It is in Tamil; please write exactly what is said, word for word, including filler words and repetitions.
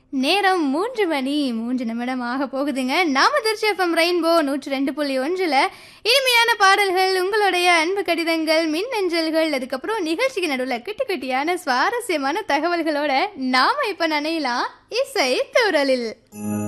நேரம் மூன்று மணி மூன்று நிமிடம் ஆக போகுதுங்க. நாம திருச்சி எஃப்எம் ரெயின்போ நூற்றி ரெண்டு புள்ளி ஒன்றுல இனிமையான பாடல்கள், உங்களுடைய அன்பு கடிதங்கள், மின் அஞ்சல்கள், அதுக்கப்புறம் நிகழ்ச்சிக்கு நடுவில் கிட்டு கிட்டியான சுவாரஸ்யமான தகவல்களோட நாம இப்ப நினைலாம் இசை தூரலில்.